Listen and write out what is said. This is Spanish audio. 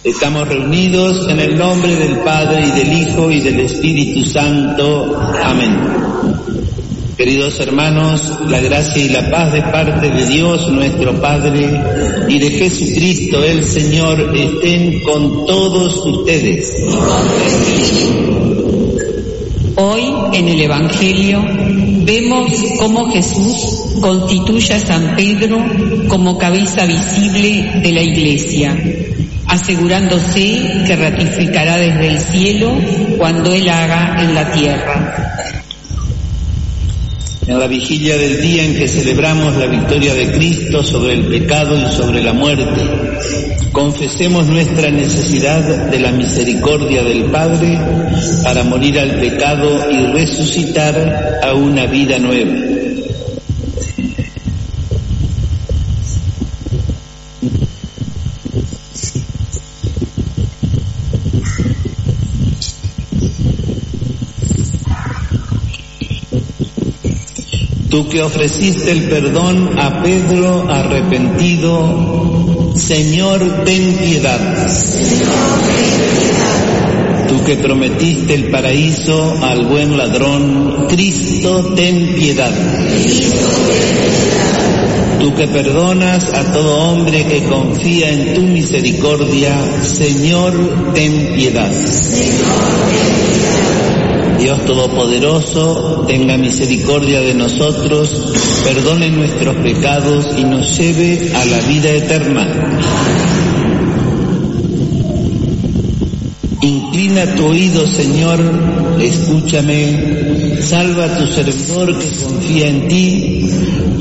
Estamos reunidos en el nombre del Padre, y del Hijo, y del Espíritu Santo. Amén. Queridos hermanos, la gracia y la paz de parte de Dios nuestro Padre y de Jesucristo el Señor estén con todos ustedes. Hoy en el Evangelio vemos cómo Jesús constituye a San Pedro como cabeza visible de la Iglesia, asegurándose que ratificará desde el cielo cuando Él haga en la tierra. En la vigilia del día en que celebramos la victoria de Cristo sobre el pecado y sobre la muerte, confesemos nuestra necesidad de la misericordia del Padre para morir al pecado y resucitar a una vida nueva. Tú que ofreciste el perdón a Pedro arrepentido, Señor, ten piedad. Tú que prometiste el paraíso al buen ladrón, Cristo, ten piedad. Tú que perdonas a todo hombre que confía en tu misericordia, Señor, ten piedad. Dios Todopoderoso, tenga misericordia de nosotros, perdone nuestros pecados y nos lleve a la vida eterna. Inclina tu oído, Señor, escúchame, salva a tu servidor que confía en ti,